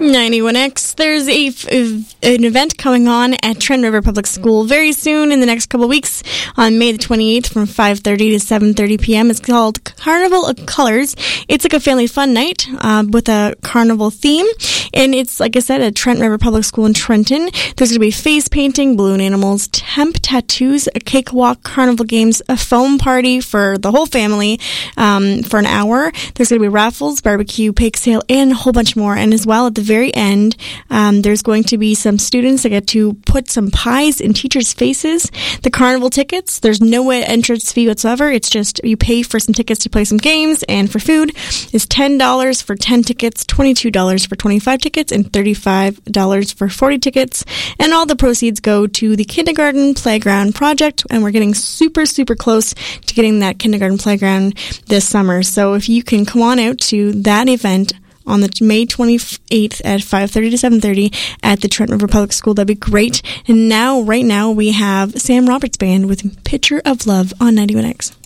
91X. There's an event going on at Trent River Public School very soon in the next couple weeks on May the 28th from 5:30 to 7:30 p.m. It's called Carnival of Colors. It's like a family fun night with a carnival theme. And it's, like I said, at Trent River Public School in Trenton. There's going to be face painting, balloon animals, temp tattoos, a cakewalk, carnival games, a foam party for the whole family for an hour. There's going to be raffles, barbecue, bake sale, and a whole bunch more. And as well, at the very end, there's going to be some students that get to put some pies in teachers' faces. The carnival tickets, there's no entrance fee whatsoever. It's just you pay for some tickets to play some games, and for food is $10 for 10 tickets, $22 for 25 tickets, and $35 for 40 tickets. And all the proceeds go to the Kindergarten Playground Project, and we're getting super, super close to getting that kindergarten playground this summer. So if you can come on out to that event on the May 28th at 5:30 to 7:30 at the Trent River Public School, that'd be great. And now, right now, we have Sam Roberts Band with Picture of Love on 91X.